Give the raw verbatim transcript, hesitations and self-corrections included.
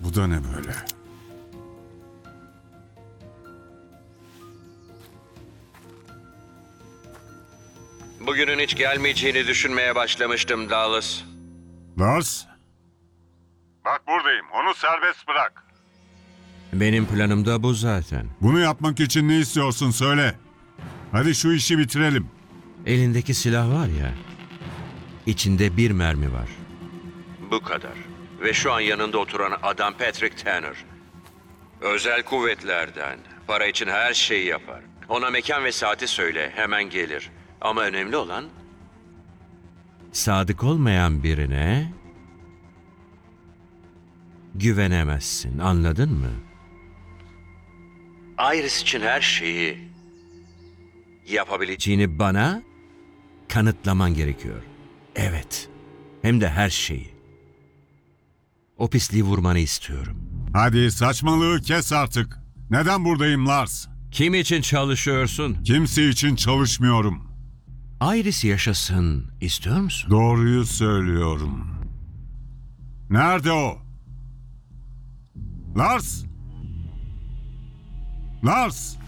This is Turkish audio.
Bu da ne böyle? Bugünün hiç gelmeyeceğini düşünmeye başlamıştım Dallas. Lars? Bak buradayım. Onu serbest bırak. Benim planım da bu zaten. Bunu yapmak için ne istiyorsun söyle. Hadi şu işi bitirelim. Elindeki silah var ya, içinde bir mermi var. Bu kadar. Ve şu an yanında oturan adam Patrick Tanner. Özel kuvvetlerden. Para için her şeyi yapar. Ona mekan ve saati söyle, hemen gelir. Ama önemli olan... Sadık olmayan birine... güvenemezsin, anladın mı? Iris için her şeyi... yapabileceğini bana... kanıtlaman gerekiyor. Evet. Hem de her şeyi. O pisliği vurmanı istiyorum. Hadi saçmalığı kes artık. Neden buradayım Lars? Kim için çalışıyorsun? Kimse için çalışmıyorum. Iris yaşasın istiyor musun? Doğruyu söylüyorum. Nerede o? Lars? Lars?